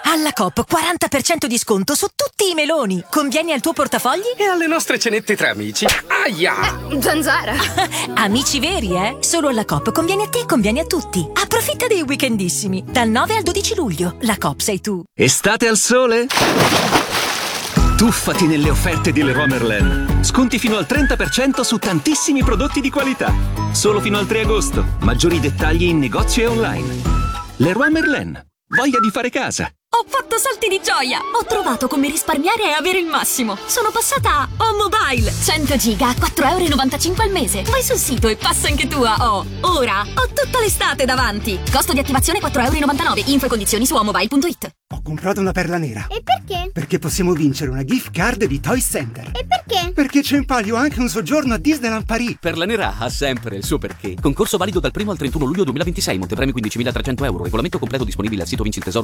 Alla Coop 40% di sconto su tutti i meloni. Convieni al tuo portafogli? E alle nostre cenette tra amici. Aia! Zanzara! Amici veri, eh? Solo alla Coop conviene a te, conviene a tutti. Approfitta dei weekendissimi. Dal 9 al 12 luglio. La Coop sei tu. Estate al sole? Tuffati nelle offerte di Leroy Merlin. Sconti fino al 30% su tantissimi prodotti di qualità. Solo fino al 3 agosto. Maggiori dettagli in negozio e online. Leroy Merlin. Voglia di fare casa. Ho fatto salti di gioia! Ho trovato come risparmiare e avere il massimo. Sono passata a O-Mobile. 100 giga a 4,95 € al mese. Vai sul sito e passa anche tu a O. Ora ho tutta l'estate davanti. Costo di attivazione 4,99 €. Info e condizioni su omobile.it. Ho comprato una perla nera. E perché? Perché possiamo vincere una gift card di Toy Center. E perché? Perché c'è in palio anche un soggiorno a Disneyland Paris. Perla nera ha sempre il suo perché. Concorso valido dal 1 al 31 luglio 2026. Montepremi 15.300 €. Regolamento completo disponibile al sito vinciltesoro.com.